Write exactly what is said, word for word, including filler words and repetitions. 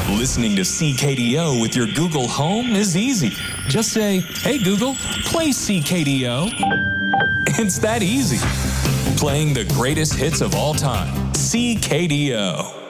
Listening to C K D O with your Google Home is easy. Just say, "Hey Google, play C K D O." It's that easy. Playing the greatest hits of all time. C K D O.